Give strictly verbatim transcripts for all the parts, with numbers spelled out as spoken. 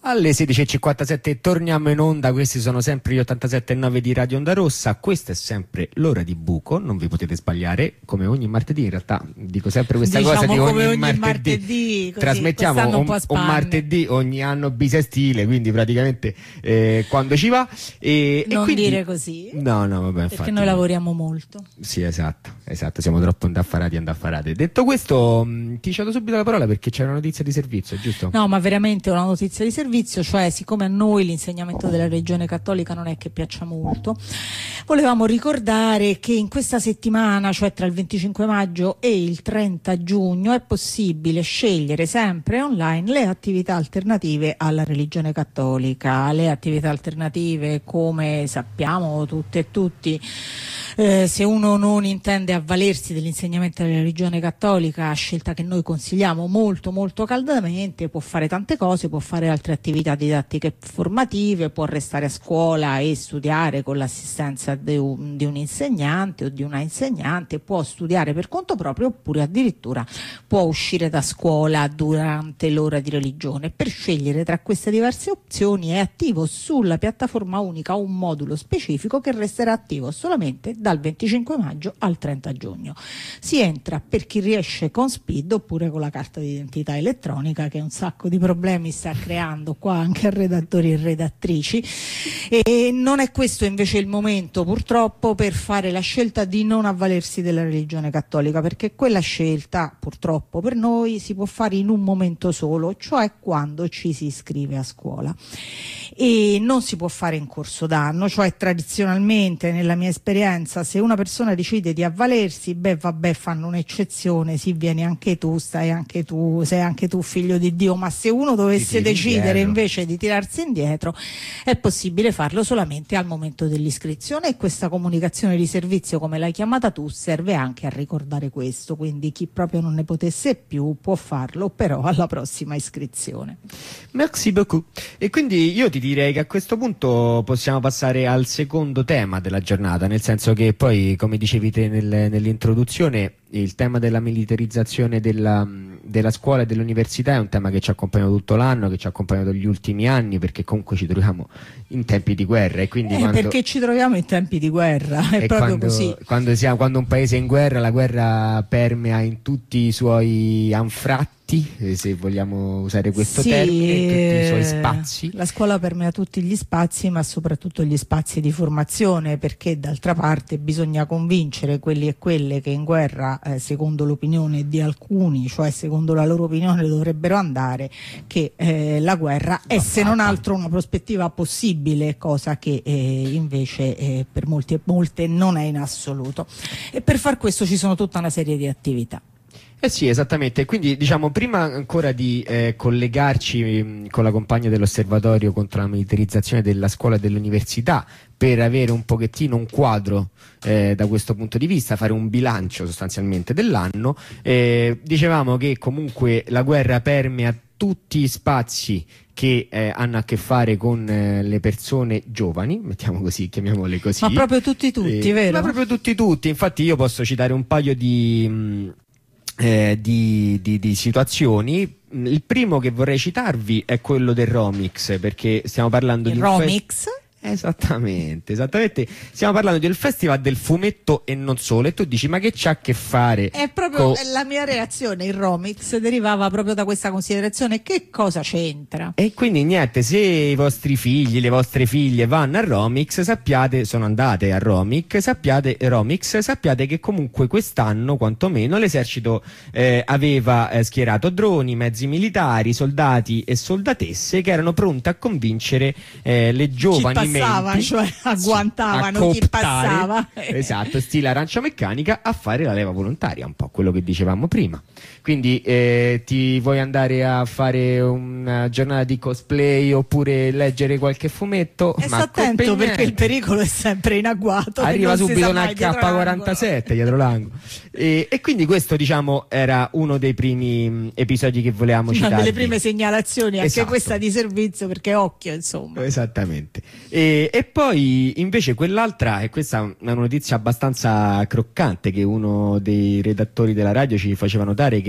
Alle sedici e cinquantasette torniamo in onda, questi sono sempre gli ottantasette e nove di Radio Onda Rossa, questa è sempre l'ora di buco, non vi potete sbagliare, come ogni martedì, in realtà dico sempre questa diciamo cosa di ogni, come ogni martedì, martedì così, trasmettiamo un, un, un martedì ogni anno bisestile, quindi praticamente eh, quando ci va e, non e quindi, dire così, no no vabbè, perché infatti, noi lavoriamo molto. Sì, esatto, esatto, siamo troppo indaffarati e indaffarate. Detto questo, mh, ti cedo subito la parola perché c'è una notizia di servizio, giusto? No, ma veramente una notizia di servizio, cioè siccome a noi l'insegnamento della religione cattolica non è che piaccia molto, volevamo ricordare che in questa settimana, cioè tra il venticinque maggio e il trenta giugno, è possibile scegliere sempre online le attività alternative alla religione cattolica. Le attività alternative, come sappiamo tutte e tutti, Eh, se uno non intende avvalersi dell'insegnamento della religione cattolica, scelta che noi consigliamo molto molto caldamente, può fare tante cose, può fare altre attività didattiche formative, può restare a scuola e studiare con l'assistenza di un, di un insegnante o di una insegnante, può studiare per conto proprio oppure addirittura può uscire da scuola durante l'ora di religione. Per scegliere tra queste diverse opzioni è attivo sulla piattaforma unica un modulo specifico che resterà attivo solamente dal venticinque maggio al trenta giugno. Si entra per chi riesce con Speed oppure con la carta d'identità elettronica, che un sacco di problemi sta creando qua anche a redattori e redattrici, e non è questo invece il momento purtroppo per fare la scelta di non avvalersi della religione cattolica, perché quella scelta purtroppo per noi si può fare in un momento solo, cioè quando ci si iscrive a scuola, e non si può fare in corso d'anno, cioè tradizionalmente nella mia esperienza se una persona decide di avvalersi, beh vabbè, fanno un'eccezione, sì, vieni anche tu, stai anche tu, sei anche tu figlio di Dio, ma se uno dovesse decidere indietro, invece di tirarsi indietro, è possibile farlo solamente al momento dell'iscrizione, e questa comunicazione di servizio, come l'hai chiamata tu, serve anche a ricordare questo, quindi chi proprio non ne potesse più può farlo però alla prossima iscrizione. Merci beaucoup. E quindi io ti direi che a questo punto possiamo passare al secondo tema della giornata, nel senso che poi, come dicevi te nel, nell'introduzione, il tema della militarizzazione della, della scuola e dell'università è un tema che ci ha accompagnato tutto l'anno, che ci ha accompagnato gli ultimi anni, perché comunque ci troviamo in tempi di guerra e quindi eh, quando, perché ci troviamo in tempi di guerra, è proprio quando, così. Quando, siamo, quando un paese è in guerra, la guerra permea in tutti i suoi anfratti, se vogliamo usare questo sì, termine, in tutti i suoi spazi. La scuola permea tutti gli spazi, ma soprattutto gli spazi di formazione, perché d'altra parte bisogna convincere quelli e quelle che in guerra, eh, secondo l'opinione di alcuni, cioè secondo la loro opinione dovrebbero andare, che eh, la guerra è se non altro una prospettiva possibile, cosa che eh, invece eh, per molti e molte non è in assoluto, e per far questo ci sono tutta una serie di attività. Eh sì, esattamente, quindi diciamo prima ancora di eh, collegarci mh, con la compagna dell'Osservatorio contro la militarizzazione della scuola e dell'università per avere un pochettino un quadro eh, da questo punto di vista, fare un bilancio sostanzialmente dell'anno, eh, dicevamo che comunque la guerra permea tutti gli spazi che eh, hanno a che fare con eh, le persone giovani, mettiamo così, chiamiamole così. Ma proprio tutti tutti, eh, vero? Ma proprio tutti tutti, infatti io posso citare un paio di... Mh, Eh, di, di, di situazioni. Il primo che vorrei citarvi è quello del Romix, perché stiamo parlando il di Romix? Esattamente, esattamente. Stiamo parlando del festival del fumetto e non solo. E tu dici, ma che c'ha a che fare? È proprio la mia reazione, il Romix derivava proprio da questa considerazione. Che cosa c'entra? E quindi niente, se i vostri figli, le vostre figlie vanno a Romix, sappiate, sono andate a Romix, sappiate, Romix, sappiate che comunque quest'anno, quantomeno, l'esercito eh, aveva eh, schierato droni, mezzi militari, soldati e soldatesse che erano pronti a convincere eh, le giovani Passava, cioè agguantavano chi passava, esatto, stile arancia meccanica, a fare la leva volontaria, un po' quello che dicevamo prima. Quindi eh, ti vuoi andare a fare una giornata di cosplay oppure leggere qualche fumetto? E sta attento perché il pericolo è sempre in agguato, arriva subito una K quarantasette dietro l'angolo. E, e quindi questo, diciamo, era uno dei primi episodi che volevamo citare, una delle prime segnalazioni, anche esatto, questa di servizio, perché occhio, insomma. Esattamente. E, e poi invece quell'altra, e questa è una notizia abbastanza croccante che uno dei redattori della radio ci faceva notare, che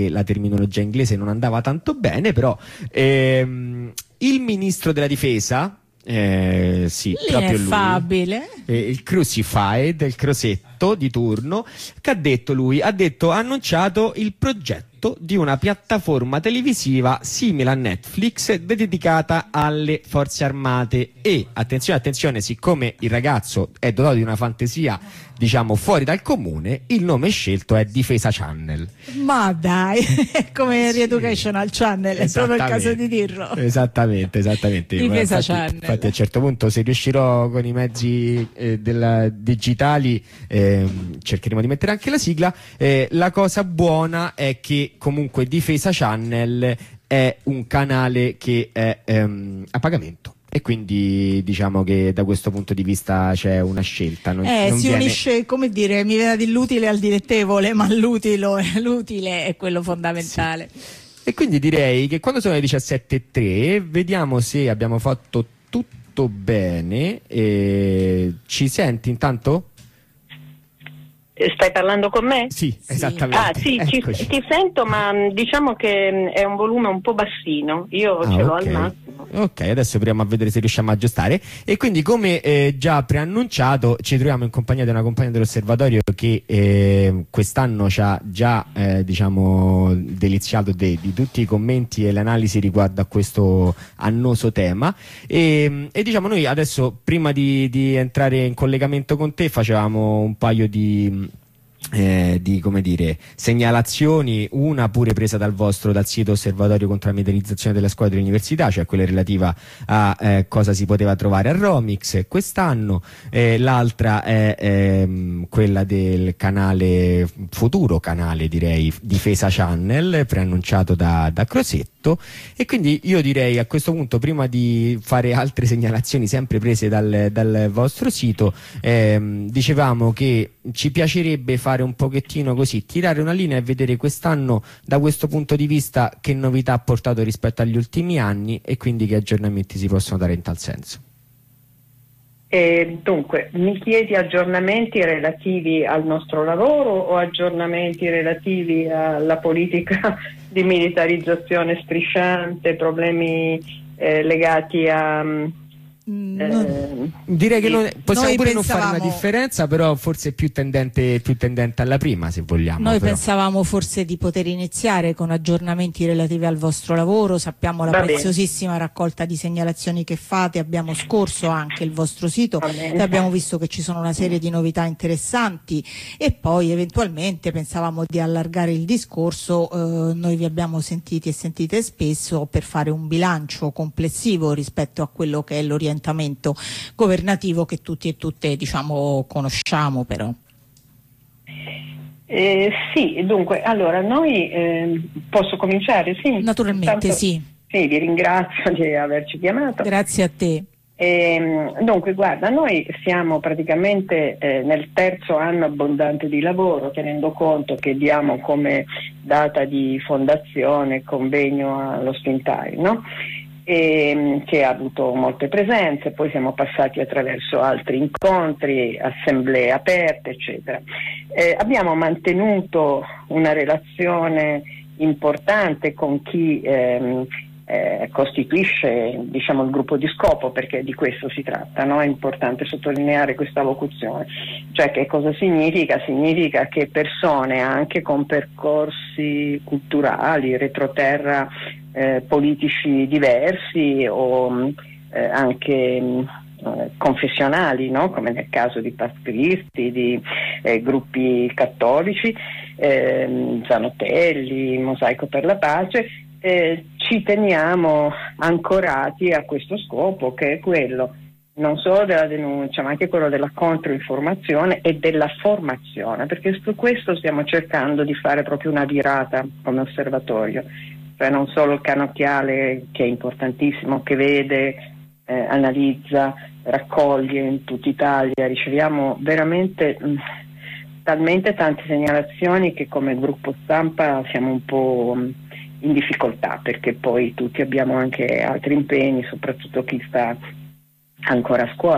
che la terminologia inglese non andava tanto bene, però ehm, il ministro della difesa, eh, sì, proprio lui, eh, il crucified, il crosetto di turno, che ha detto lui, ha detto, ha annunciato il progetto di una piattaforma televisiva simile a Netflix dedicata alle forze armate e, attenzione, attenzione, siccome il ragazzo è dotato di una fantasia, diciamo, fuori dal comune, il nome scelto è Difesa Channel. Ma dai, come sì. Re-Educational Channel, è proprio il caso di dirlo. Esattamente, esattamente. Difesa infatti, Channel. Infatti a un certo punto, se riuscirò con i mezzi eh, della, digitali, eh, cercheremo di mettere anche la sigla. Eh, la cosa buona è che comunque Difesa Channel è un canale che è ehm, a pagamento. E quindi diciamo che da questo punto di vista c'è una scelta. Non, eh, non si viene... unisce, come dire, mi viene dall'utile al dilettevole, ma l'utile, l'utile è quello fondamentale. Sì. E quindi direi che quando sono le diciassette e tre vediamo se abbiamo fatto tutto bene. E... Ci senti intanto? Stai parlando con me? Sì, sì. Esattamente. Ah, sì, ci, ti sento, ma diciamo che è un volume un po' bassino. Io ah, ce l'ho okay. al massimo. Ok, adesso proviamo a vedere se riusciamo a aggiustare. E quindi, come eh, già preannunciato, ci troviamo in compagnia di una compagna dell'Osservatorio che eh, quest'anno ci ha già eh, diciamo deliziato de, di tutti i commenti e le analisi riguardo a questo annoso tema. E, e diciamo, noi adesso, prima di, di entrare in collegamento con te, facevamo un paio di Eh, di come dire segnalazioni, una pure presa dal vostro dal sito Osservatorio contro la militarizzazione della scuola dell'università, cioè quella relativa a eh, cosa si poteva trovare a Romix quest'anno, eh, l'altra è ehm, quella del canale futuro canale direi Difesa Channel, preannunciato da, da Crosetto. E quindi io direi a questo punto, prima di fare altre segnalazioni sempre prese dal, dal vostro sito, ehm, dicevamo che ci piacerebbe fare un pochettino così, tirare una linea e vedere quest'anno da questo punto di vista che novità ha portato rispetto agli ultimi anni e quindi che aggiornamenti si possono dare in tal senso. Eh, dunque, mi chiedi aggiornamenti relativi al nostro lavoro o aggiornamenti relativi alla politica di militarizzazione strisciante, problemi eh, legati a... Eh, direi che noi possiamo noi pure pensavamo, non fare una differenza, però forse più tendente, più tendente alla prima, se vogliamo. Noi però. pensavamo forse di poter iniziare con aggiornamenti relativi al vostro lavoro, sappiamo la Va preziosissima bene. raccolta di segnalazioni che fate, abbiamo scorso anche il vostro sito e abbiamo visto che ci sono una serie di novità interessanti e poi eventualmente pensavamo di allargare il discorso, eh, noi vi abbiamo sentiti e sentite spesso per fare un bilancio complessivo rispetto a quello che è l'orientamento governativo che tutti e tutte diciamo conosciamo però. Eh, sì, dunque, allora noi eh, posso cominciare? Sì. Naturalmente, Tanto, sì. Sì, vi ringrazio di averci chiamato. Grazie a te. Eh, dunque, guarda, noi siamo praticamente eh, nel terzo anno abbondante di lavoro, tenendo conto che diamo come data di fondazione convegno allo Spintime, no? E, che ha avuto molte presenze, poi siamo passati attraverso altri incontri, assemblee aperte, eccetera. Eh, abbiamo mantenuto una relazione importante con chi ehm, eh, costituisce, diciamo, il gruppo di scopo, perché di questo si tratta, no? È importante sottolineare questa locuzione. Cioè, che cosa significa? Significa che persone anche con percorsi culturali, retroterra, Eh, politici diversi o eh, anche eh, confessionali, no? Come nel caso di patristi, di eh, gruppi cattolici, eh, Zanotelli, Mosaico per la Pace, eh, ci teniamo ancorati a questo scopo, che è quello non solo della denuncia ma anche quello della controinformazione e della formazione, perché su questo stiamo cercando di fare proprio una virata come osservatorio. Cioè non solo il canocchiale, che è importantissimo, che vede, eh, analizza, raccoglie in tutta Italia, riceviamo veramente mh, talmente tante segnalazioni che come gruppo stampa siamo un po' mh, in difficoltà, perché poi tutti abbiamo anche altri impegni, soprattutto chi sta ancora a scuola.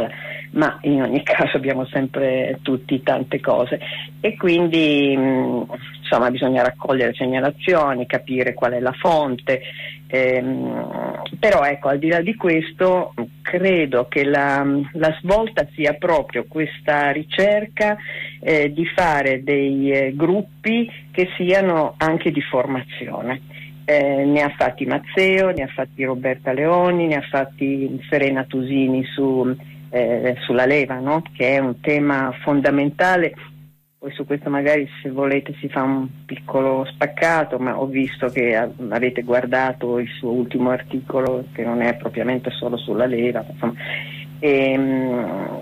ma in ogni caso abbiamo sempre tutti tante cose e quindi mh, insomma bisogna raccogliere segnalazioni, capire qual è la fonte, ehm, però ecco, al di là di questo credo che la, la svolta sia proprio questa ricerca eh, di fare dei eh, gruppi che siano anche di formazione. Eh, ne ha fatti Mazzeo, ne ha fatti Roberta Leoni, ne ha fatti Serena Tusini su, eh, sulla leva, no? Che è un tema fondamentale. Poi su questo magari, se volete, si fa un piccolo spaccato, ma ho visto che avete guardato il suo ultimo articolo, che non è propriamente solo sulla leva, insomma. E, mh,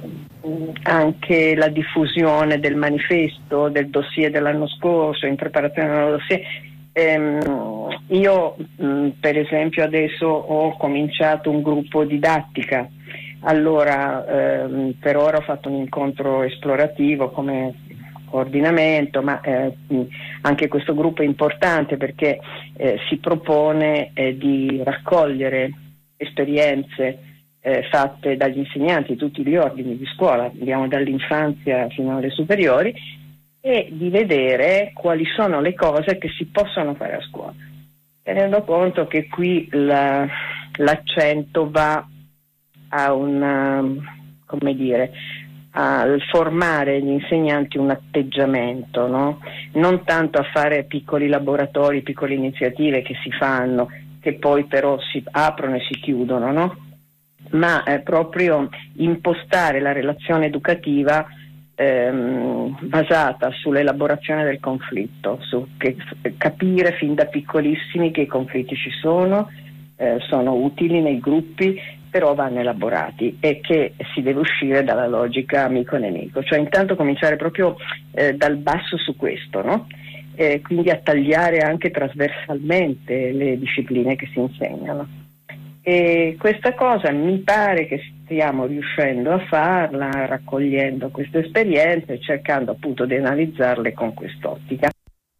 anche la diffusione del manifesto, del dossier dell'anno scorso, in preparazione del dossier. Ehm, io mh, per esempio adesso ho cominciato un gruppo didattica, allora ehm, per ora ho fatto un incontro esplorativo come coordinamento, ma eh, anche questo gruppo è importante perché eh, si propone eh, di raccogliere esperienze eh, fatte dagli insegnanti di tutti gli ordini di scuola, andiamo dall'infanzia fino alle superiori, e di vedere quali sono le cose che si possono fare a scuola, tenendo conto che qui la, l'accento va a un, come dire, al formare gli insegnanti un atteggiamento, no? Non tanto a fare piccoli laboratori, piccole iniziative che si fanno, che poi però si aprono e si chiudono, no? Ma eh, proprio impostare la relazione educativa Ehm, basata sull'elaborazione del conflitto, su che, capire fin da piccolissimi che i conflitti ci sono, eh, sono utili nei gruppi, però vanno elaborati e che si deve uscire dalla logica amico-nemico, cioè intanto cominciare proprio eh, dal basso su questo, no? Eh, quindi a tagliare anche trasversalmente le discipline che si insegnano. E questa cosa mi pare che stiamo riuscendo a farla raccogliendo queste esperienze e cercando appunto di analizzarle con quest'ottica.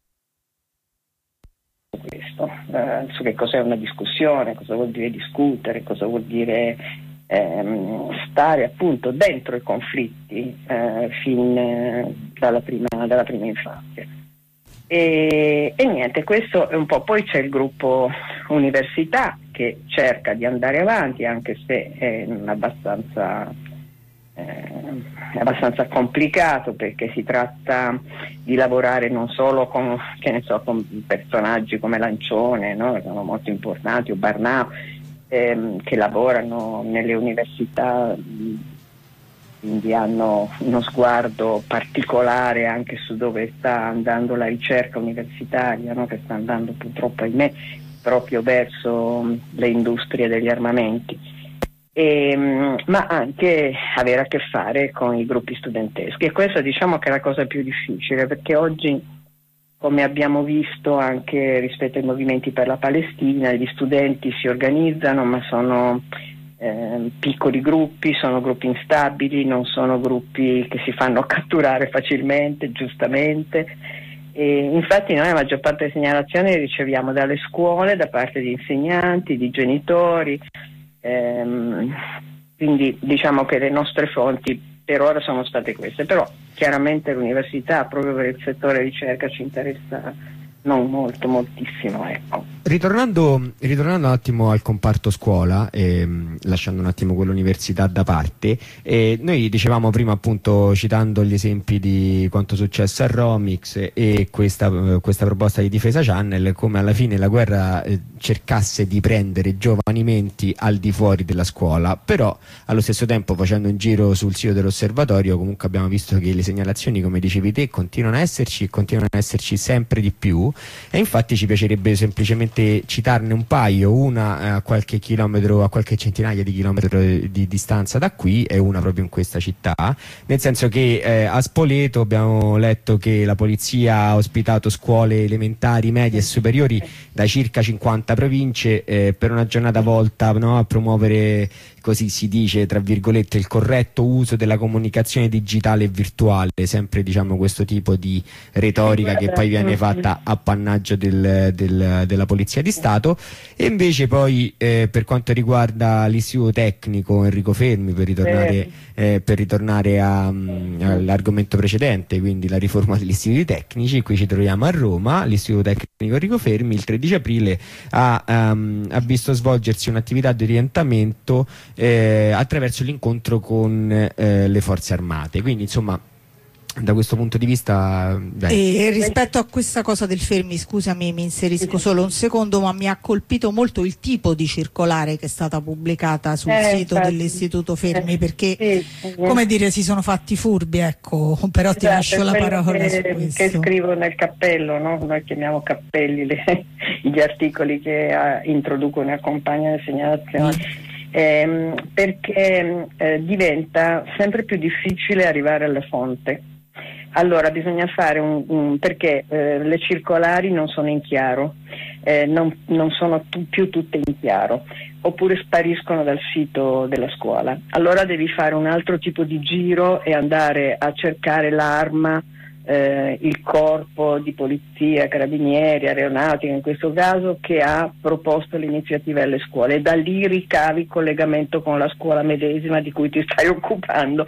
Questo, eh, su che cos'è una discussione, cosa vuol dire discutere, cosa vuol dire ehm, stare appunto dentro i conflitti eh, fin eh, dalla prima, dalla prima infanzia. E, e niente, questo è un po'. Poi c'è il gruppo università che cerca di andare avanti, anche se è abbastanza, eh, è abbastanza complicato, perché si tratta di lavorare non solo con, che ne so, con personaggi come Lancione, no? Che sono molto importanti, o Barnao, ehm, che lavorano nelle università, quindi hanno uno sguardo particolare anche su dove sta andando la ricerca universitaria, no? Che sta andando purtroppo, ahimè, proprio verso le industrie degli armamenti, e, ma anche avere a che fare con i gruppi studenteschi, e questa diciamo che è la cosa più difficile, perché oggi, come abbiamo visto anche rispetto ai movimenti per la Palestina, gli studenti si organizzano, ma sono eh, piccoli gruppi, sono gruppi instabili, non sono gruppi che si fanno catturare facilmente, giustamente. E infatti noi la maggior parte delle segnalazioni le riceviamo dalle scuole, da parte di insegnanti, di genitori, ehm, quindi diciamo che le nostre fonti per ora sono state queste, però chiaramente l'università, proprio per il settore ricerca, ci interessa non molto, moltissimo, ecco. Ritornando, ritornando un attimo al comparto scuola, ehm, lasciando un attimo quell'università da parte, eh, noi dicevamo prima, appunto, citando gli esempi di quanto successo a Romix e questa, questa proposta di Difesa Channel, come alla fine la guerra eh, cercasse di prendere giovani menti al di fuori della scuola, però allo stesso tempo, facendo un giro sul sito dell'osservatorio, comunque abbiamo visto che le segnalazioni, come dicevi te, continuano a esserci e continuano a esserci sempre di più, e infatti ci piacerebbe semplicemente citarne un paio, una a qualche chilometro, a qualche centinaia di chilometri di distanza da qui, e una proprio in questa città, nel senso che eh, a Spoleto abbiamo letto che la polizia ha ospitato scuole elementari, medie e superiori da circa cinquanta province eh, per una giornata volta, no, a promuovere, così si dice, tra virgolette, il corretto uso della comunicazione digitale e virtuale, sempre diciamo questo tipo di retorica che poi viene fatta appannaggio del, del, della polizia Polizia di Stato. E invece poi eh, per quanto riguarda l'istituto tecnico Enrico Fermi, per ritornare, eh, per ritornare a, um, all'argomento precedente, quindi la riforma degli istituti tecnici, qui ci troviamo a Roma. L'istituto tecnico Enrico Fermi il tredici aprile ha, um, ha visto svolgersi un'attività di orientamento eh, attraverso l'incontro con eh, le forze armate, quindi insomma da questo punto di vista dai. E rispetto a questa cosa del Fermi, scusami, mi inserisco solo un secondo, ma mi ha colpito molto il tipo di circolare che è stata pubblicata sul eh, sito infatti, dell'Istituto Fermi, perché sì, sì, come dire, si sono fatti furbi, ecco, però esatto, ti lascio la parola che, su questo. Che scrivo nel cappello, no? Noi chiamiamo cappelli le, gli articoli che ah, introducono e accompagnano le segnalazioni. Mm. Eh, perché eh, diventa sempre più difficile arrivare alla fonte. Allora bisogna fare un, un perché eh, le circolari non sono in chiaro, eh, non, non sono tu, più tutte in chiaro, oppure spariscono dal sito della scuola. Allora devi fare un altro tipo di giro e andare a cercare l'arma, eh, il corpo di polizia, carabinieri, aeronautica in questo caso, che ha proposto l'iniziativa alle scuole, e da lì ricavi collegamento con la scuola medesima di cui ti stai occupando.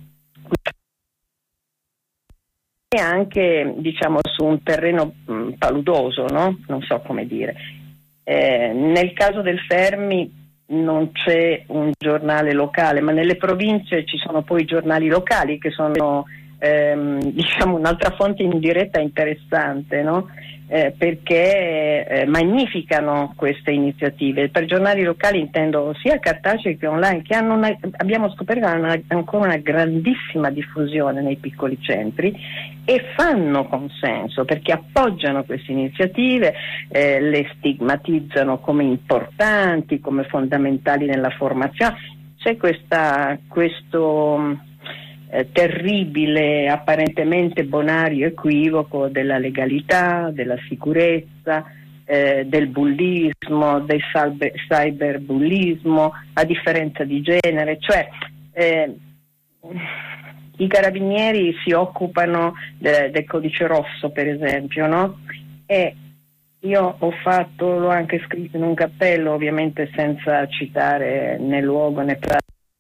E anche, diciamo, su un terreno mh, paludoso, no? Non so come dire. Eh, nel caso del Fermi non c'è un giornale locale, ma nelle province ci sono poi giornali locali che sono ehm, diciamo un'altra fonte indiretta interessante, no? Eh, perché eh, magnificano queste iniziative. Per giornali locali intendo sia cartacei che online, che hanno una, abbiamo scoperto hanno una, ancora una grandissima diffusione nei piccoli centri, e fanno consenso perché appoggiano queste iniziative, eh, le stigmatizzano come importanti, come fondamentali nella formazione. C'è questa, questo eh, terribile, apparentemente bonario equivoco della legalità, della sicurezza, eh, del bullismo, del cyber, cyberbullismo, a differenza di genere, cioè eh, i carabinieri si occupano de, del codice rosso, per esempio, no? E io ho fatto, l'ho anche scritto in un cappello, ovviamente senza citare né luogo né pratica,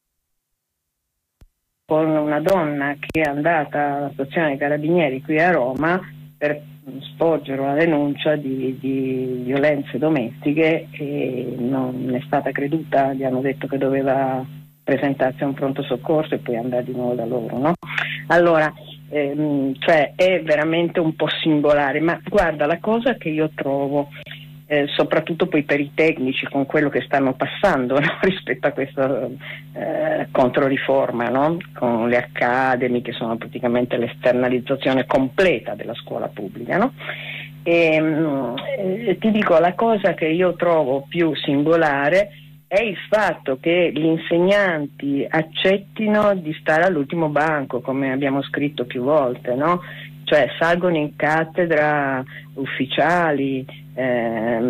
con una donna che è andata alla stazione dei carabinieri qui a Roma per sporgere una denuncia di, di violenze domestiche, e non è stata creduta, gli hanno detto che doveva presentarsi a un pronto soccorso e poi andare di nuovo da loro, no? Allora, ehm, cioè è veramente un po' singolare, ma guarda, la cosa che io trovo, eh, soprattutto poi per i tecnici, con quello che stanno passando, no? Rispetto a questa eh, controriforma, no? Con le academy, che sono praticamente l'esternalizzazione completa della scuola pubblica, no? E, eh, ti dico, la cosa che io trovo più singolare è il fatto che gli insegnanti accettino di stare all'ultimo banco, come abbiamo scritto più volte, no? Cioè salgono in cattedra ufficiali, ehm,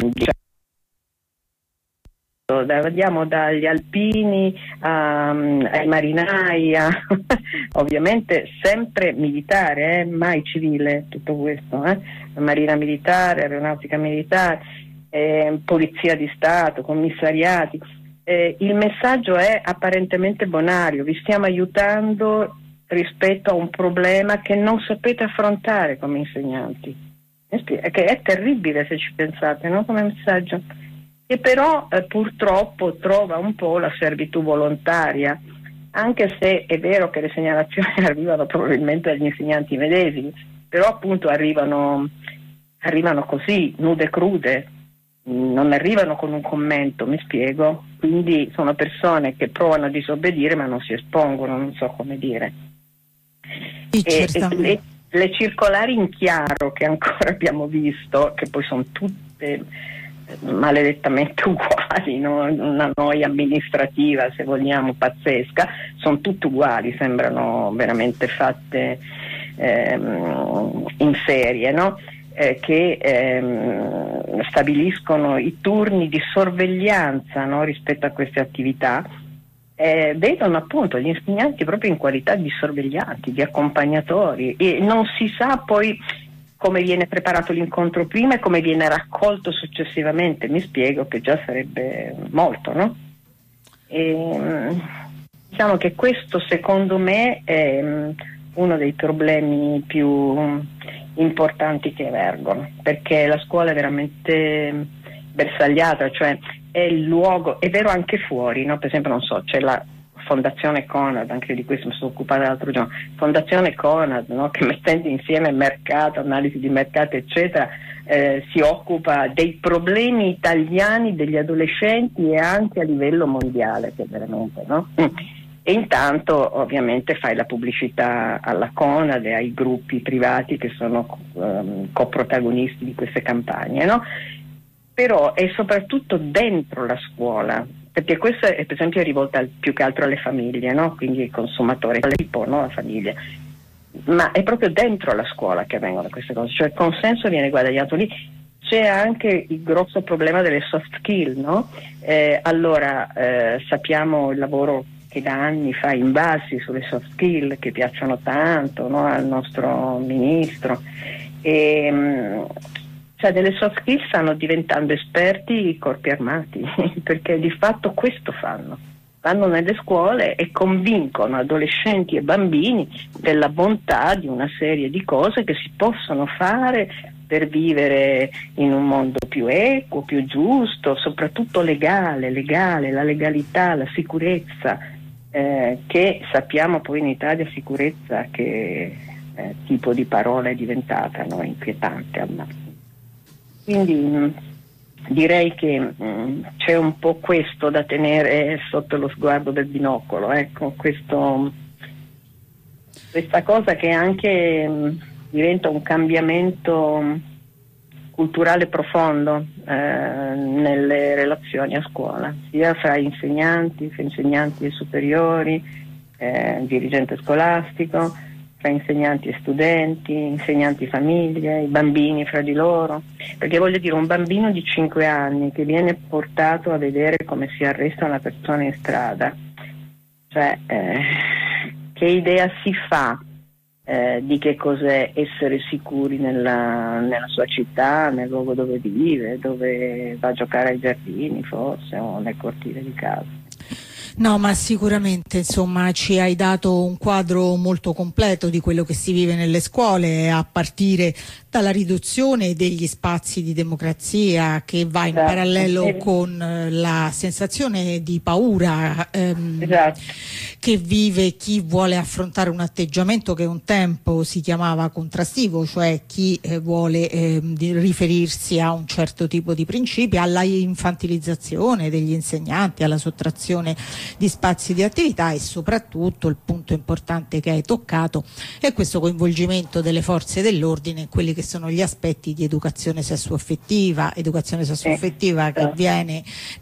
andiamo dagli alpini a, ai marinai, a, ovviamente sempre militare, eh, mai civile tutto questo, eh? Marina militare, aeronautica militare, Eh, polizia di Stato, commissariati. Eh, il messaggio è apparentemente bonario: vi stiamo aiutando rispetto a un problema che non sapete affrontare come insegnanti, che è terribile se ci pensate, no? Come messaggio, che però eh, purtroppo trova un po' la servitù volontaria, anche se è vero che le segnalazioni arrivano probabilmente dagli insegnanti medesimi, però appunto arrivano, arrivano così, nude e crude, non arrivano con un commento, mi spiego? Quindi sono persone che provano a disobbedire ma non si espongono, non so come dire. Sì, e, e le, le circolari in chiaro che ancora abbiamo visto, che poi sono tutte maledettamente uguali, no? Una noia amministrativa, se vogliamo, pazzesca, sono tutte uguali, sembrano veramente fatte ehm, in serie, no? Eh, che ehm, stabiliscono i turni di sorveglianza, no, rispetto a queste attività, eh, vedono appunto gli insegnanti proprio in qualità di sorveglianti, di accompagnatori, e non si sa poi come viene preparato l'incontro prima e come viene raccolto successivamente, mi spiego che già sarebbe molto, no? E, diciamo che questo secondo me è um, uno dei problemi più um, importanti che emergono, perché la scuola è veramente bersagliata, cioè è il luogo, è vero anche fuori, no? Per esempio, non so, c'è la Fondazione Conad, anche di questo mi sono occupata l'altro giorno, Fondazione Conad, no? Che mettendo insieme mercato, analisi di mercato eccetera, eh, si occupa dei problemi italiani degli adolescenti e anche a livello mondiale, che veramente, no? E intanto ovviamente fai la pubblicità alla Conad e ai gruppi privati che sono um, coprotagonisti di queste campagne, no? Però è soprattutto dentro la scuola, perché questa è per esempio rivolta al, più che altro alle famiglie, no? Quindi il consumatore, tipo, no? La famiglia, ma è proprio dentro la scuola che avvengono queste cose, cioè il consenso viene guadagnato lì. C'è anche il grosso problema delle soft skill, no? Eh, allora eh, sappiamo il lavoro che da anni fa Invalsi sulle soft skill, che piacciono tanto, no? Al nostro ministro, e mh, cioè delle soft skill stanno diventando esperti i corpi armati perché di fatto questo fanno, vanno nelle scuole e convincono adolescenti e bambini della bontà di una serie di cose che si possono fare per vivere in un mondo più equo, più giusto, soprattutto legale, legale, la legalità, la sicurezza, eh, che sappiamo poi in Italia sicurezza che eh, tipo di parola è diventata, no? Inquietante al massimo. Quindi mh, direi che mh, c'è un po' questo da tenere sotto lo sguardo del binocolo, ecco, questo, questa cosa che anche mh, diventa un cambiamento mh, culturale profondo eh, nelle relazioni a scuola, sia fra insegnanti, fra insegnanti e superiori, eh, dirigente scolastico, tra insegnanti e studenti, insegnanti e famiglie, i bambini fra di loro, perché voglio dire, un bambino di cinque anni che viene portato a vedere come si arresta una persona in strada, cioè eh, che idea si fa eh, di che cos'è essere sicuri nella, nella sua città, nel luogo dove vive, dove va a giocare ai giardini forse o nel cortile di casa. No, ma sicuramente insomma ci hai dato un quadro molto completo di quello che si vive nelle scuole, a partire dalla riduzione degli spazi di democrazia che va in esatto. parallelo con la sensazione di paura ehm, esatto. che vive chi vuole affrontare un atteggiamento che un tempo si chiamava contrastivo, cioè chi eh, vuole eh, riferirsi a un certo tipo di principi, alla infantilizzazione degli insegnanti, alla sottrazione di spazi di attività e soprattutto il punto importante che hai toccato è questo coinvolgimento delle forze dell'ordine in quelli che sono gli aspetti di educazione sessuaffettiva, educazione sessuaffettiva che viene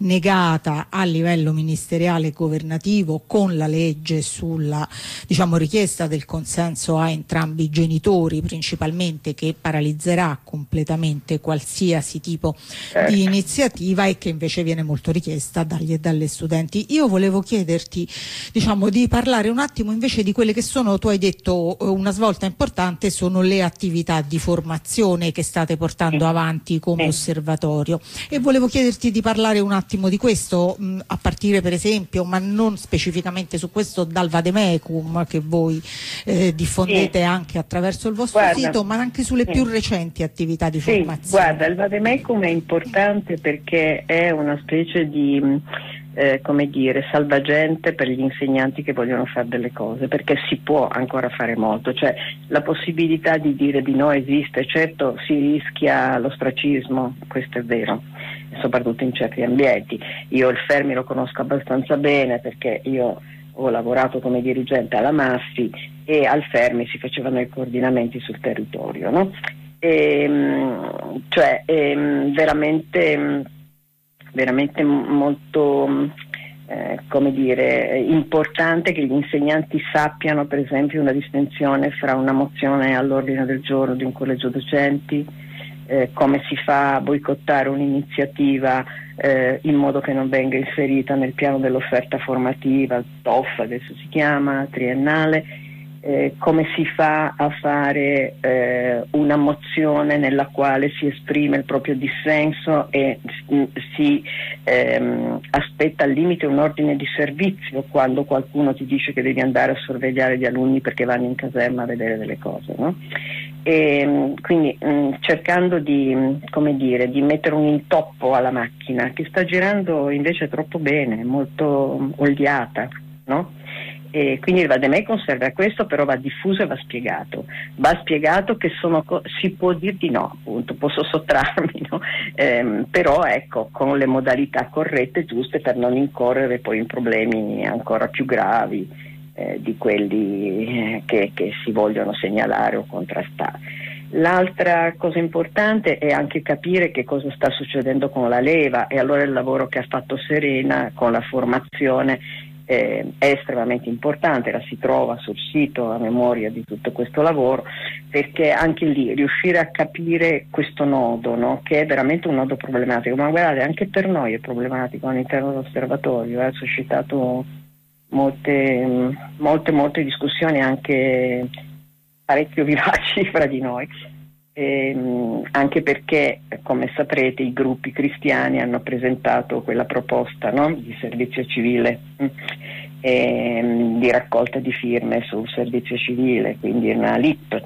negata a livello ministeriale e governativo con la legge sulla, diciamo, richiesta del consenso a entrambi i genitori principalmente, che paralizzerà completamente qualsiasi tipo di iniziativa e che invece viene molto richiesta dagli e dalle studenti. Io volevo chiederti, diciamo, di parlare un attimo invece di quelle che sono, tu hai detto una svolta importante, sono le attività di formazione che state portando avanti come osservatorio, e volevo chiederti di parlare un attimo di questo, mh, a partire per esempio, ma non specificamente su questo, dal Vademecum che voi eh, diffondete sì. anche attraverso il vostro guarda, sito, ma anche sulle sì. più recenti attività di sì, formazione. Guarda, il Vademecum è importante perché è una specie di Eh, come dire, salvagente per gli insegnanti che vogliono fare delle cose, perché si può ancora fare molto, cioè la possibilità di dire di no esiste, certo si rischia l'ostracismo, questo è vero, soprattutto in certi ambienti. Io il Fermi lo conosco abbastanza bene perché io ho lavorato come dirigente alla Massi e al Fermi si facevano i coordinamenti sul territorio, no? E, cioè è veramente veramente molto eh, come dire, importante che gli insegnanti sappiano per esempio una distinzione fra una mozione all'ordine del giorno di un collegio docenti, eh, come si fa a boicottare un'iniziativa eh, in modo che non venga inserita nel piano dell'offerta formativa, il T O F adesso si chiama, triennale, Eh, come si fa a fare eh, una mozione nella quale si esprime il proprio dissenso e mh, si ehm, aspetta al limite un ordine di servizio quando qualcuno ti dice che devi andare a sorvegliare gli alunni perché vanno in caserma a vedere delle cose, no? E, quindi mh, cercando di, mh, come dire, di mettere un intoppo alla macchina che sta girando invece troppo bene, molto mh, oliata, no? E quindi il vademecum serve a questo, però va diffuso e va spiegato. Va spiegato che sono co- si può dir di no, appunto, posso sottrarmi, no? Ehm, però ecco, con le modalità corrette e giuste per non incorrere poi in problemi ancora più gravi eh, di quelli eh, che, che si vogliono segnalare o contrastare. L'altra cosa importante è anche capire che cosa sta succedendo con la leva, e allora il lavoro che ha fatto Serena con la formazione Eh, è estremamente importante, la si trova sul sito a memoria di tutto questo lavoro, perché anche lì riuscire a capire questo nodo, no? Che è veramente un nodo problematico, ma guardate, anche per noi è problematico all'interno dell'osservatorio, ha eh, suscitato molte, molte, molte discussioni anche parecchio vivaci fra di noi. Ehm, anche perché, come saprete, i gruppi cristiani hanno presentato quella proposta, no? Di servizio civile, ehm, di raccolta di firme sul servizio civile, quindi una L I P.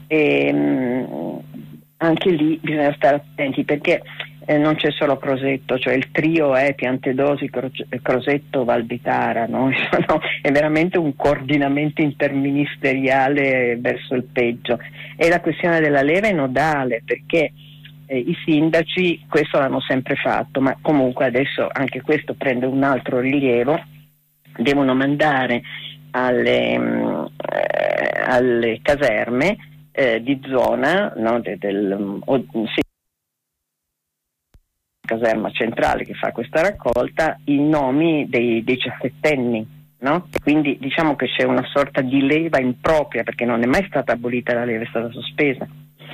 Ehm, anche lì bisogna stare attenti perché eh, non c'è solo Crosetto, cioè il trio è Piantedosi, Crosetto, Valditara, no? È veramente un coordinamento interministeriale verso il peggio. E la questione della leva è nodale perché eh, i sindaci questo l'hanno sempre fatto, ma comunque adesso anche questo prende un altro rilievo, devono mandare alle, mh, eh, alle caserme eh, di zona, no, de, del, o, sì, caserma centrale che fa questa raccolta, i nomi dei diciassettenni, no? Quindi diciamo che c'è una sorta di leva impropria, perché non è mai stata abolita la leva, è stata sospesa.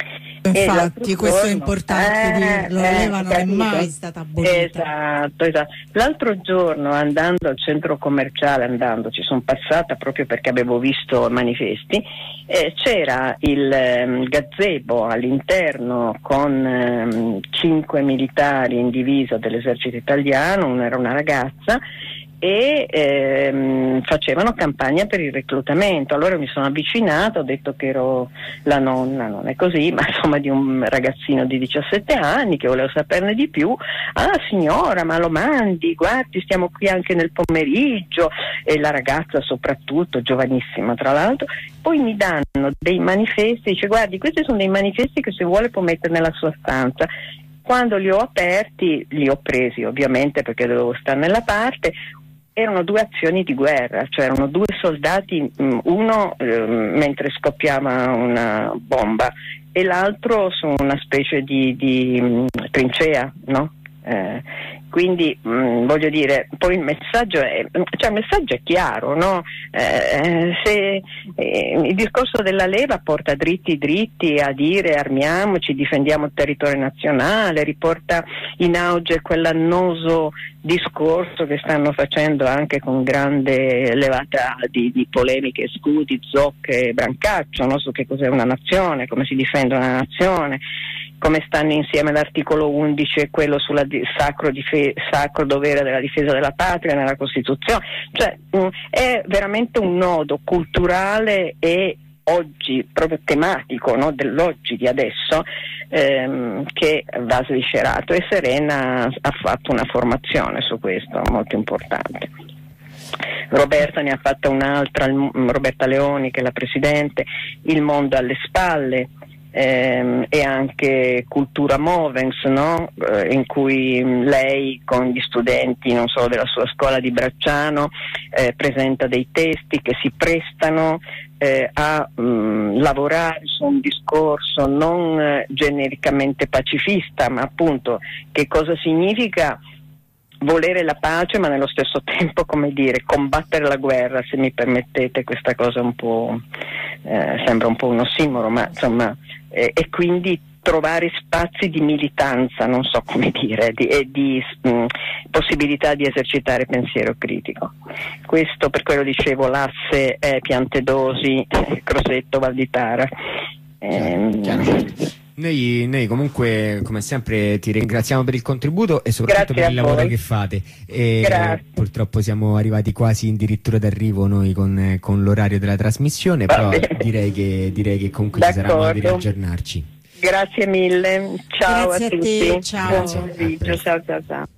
Infatti questo giorno, è importante eh, dirlo, la eh, leva non capito? è mai stata abolita. Esatto, esatto. L'altro giorno andando al centro commerciale, andando, ci sono passata proprio perché avevo visto manifesti, eh, c'era il um, gazebo all'interno con um, cinque militari in divisa dell'esercito italiano, una era una ragazza, e ehm, facevano campagna per il reclutamento. Allora mi sono avvicinata, ho detto che ero la nonna, non è così, ma insomma di un ragazzino di diciassette anni che volevo saperne di più. Ah signora, ma lo mandi, guardi, stiamo qui anche nel pomeriggio. E la ragazza soprattutto, giovanissima tra l'altro, poi mi danno dei manifesti, dice guardi, questi sono dei manifesti che se vuole può mettere nella sua stanza. Quando li ho aperti, li ho presi ovviamente perché dovevo stare nella parte. Erano due azioni di guerra, cioè erano due soldati, uno eh, mentre scoppiava una bomba e l'altro su una specie di, di mh, trincea, no? Eh, quindi mh, voglio dire, poi il messaggio è, cioè il messaggio è chiaro, no? Eh, se eh, il discorso della leva porta dritti dritti a dire armiamoci, difendiamo il territorio nazionale, riporta in auge quell'annoso discorso che stanno facendo anche con grande levata di, di polemiche, scudi, zocche e Brancaccio, no? Su che cos'è una nazione, come si difende una nazione, come stanno insieme l'articolo undici e quello sulla di, sacro, dife, sacro dovere della difesa della patria nella Costituzione. Cioè mh, è veramente un nodo culturale e oggi proprio tematico, no, dell'oggi di adesso, ehm, che va sviscerato, e Serena ha fatto una formazione su questo molto importante. Roberta ne ha fatta un'altra, Roberta Leoni, che è la presidente, Il mondo alle spalle, ehm, e anche Cultura Movens, no? eh, in cui lei con gli studenti non solo della sua scuola di Bracciano eh, presenta dei testi che si prestano eh, a mh, lavorare su un discorso non eh, genericamente pacifista, ma appunto che cosa significa volere la pace ma nello stesso tempo, come dire, combattere la guerra, se mi permettete questa cosa un po' eh, sembra un po' un ossimoro, ma insomma eh, e quindi trovare spazi di militanza, non so come dire, di, e di mh, possibilità di esercitare pensiero critico. Questo, per quello dicevo, l'asse eh, Piantedosi, eh, Crosetto, Valditara. Chiaro, chiaro. Noi, noi comunque come sempre ti ringraziamo per il contributo e soprattutto Grazie per il lavoro voi. che fate. E purtroppo siamo arrivati quasi addirittura d'arrivo noi con, con l'orario della trasmissione, però direi che, direi che comunque ci sarà modo di riaggiornarci. Grazie mille, ciao Grazie a tutti. a te, ciao. Buon pomeriggio, ciao ciao ciao.